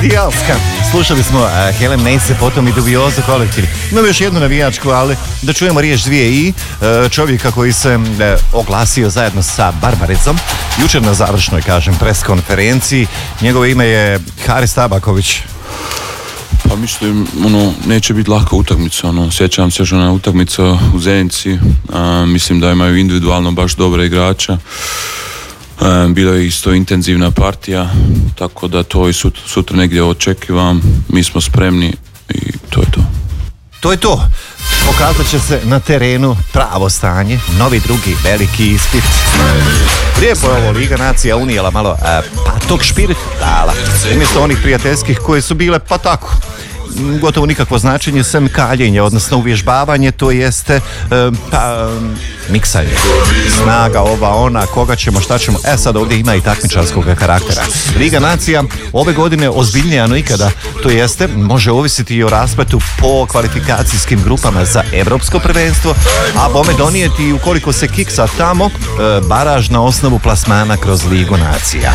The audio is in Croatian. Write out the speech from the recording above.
Idealska. Slušali smo Helen Nace, potom i Dubiozo kolektiv. Imamo još jednu navijačku, ali da čujemo riječ dvije i čovjeka koji se oglasio zajedno sa Barbarecom. Jučer na završnoj, pres konferenciji. Njegovo ime je Haris Tabaković. Pa mislim, neće biti laka utakmica, sjećam se još ona utakmica u Zenici, mislim da imaju individualno baš dobre igrača, bila je isto intenzivna partija, tako da to i sutra negdje očekivam, mi smo spremni i to je to. To je to. Pokazat će se na terenu pravo stanje, novi drugi veliki ispit. Lijepo je ovo, Liga nacija unijela malo tog špirit dala. Umjesto onih prijateljskih koje su bile pa tako. Gotovo nikakvo značenje sem kaljenje, odnosno uvježbavanje, to jeste miksanje. Snaga, ova, ona, koga ćemo, šta ćemo. Sad ovdje ima i takmičarskog karaktera. Liga nacija ove godine ozbiljnija no ikada, to jeste može ovisiti i o raspletu po kvalifikacijskim grupama za Europsko prvenstvo, a bome donijeti ukoliko se kiksa tamo baraž na osnovu plasmana kroz Ligu nacija.